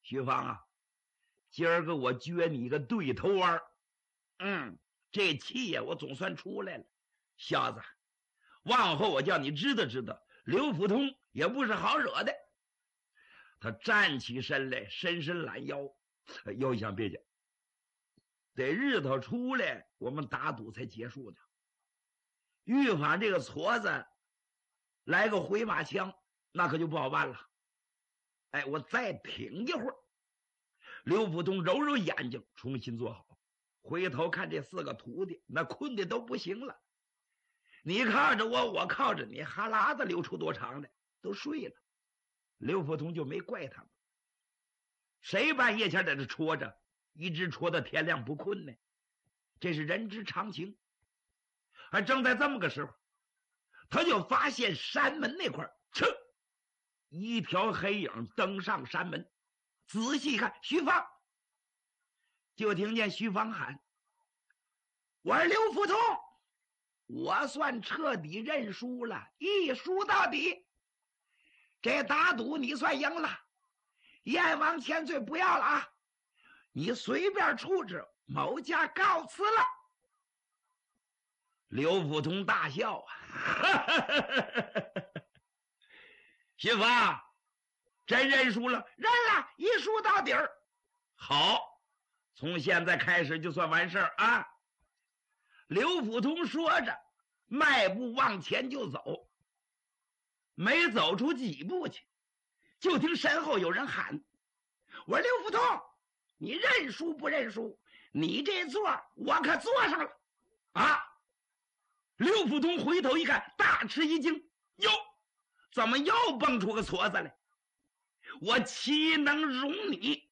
徐芳啊，今儿个我撅你个对头弯，这气呀我总算出来了。小子，往后我叫你知道知道，刘福通也不是好惹的。他站起身来，伸伸懒腰，又想别介，得日头出来，我们打赌才结束的。预防这个矬子来个回马枪，那可就不好办了。哎，我再挺一会儿。刘福通揉揉眼睛，重新坐好，回头看这4个徒弟，那困的都不行了。你靠着我，我靠着你，哈喇子流出多长来，都睡了。刘福通就没怪他们，谁半夜前在这戳着，一直戳到天亮不困呢？这是人之常情。而正在这么个时候，他就发现山门那块一条黑影登上山门，仔细看，徐芳。就听见徐芳喊：“我是刘福通，我算彻底认输了，一输到底。这打赌你算赢了，阎王千岁不要了啊！你随便处置，某家告辞了。”刘福通大笑啊，徐芳，真认输了？认了，一输到底儿。好，从现在开始就算完事儿啊！刘福通说着，迈步往前就走。没走出几步去，就听身后有人喊：“我说刘福通，你认输不认输？你这座我可坐上了啊！”刘福通回头一看，大吃一惊：“哟，怎么又蹦出个矬子来？我岂能容你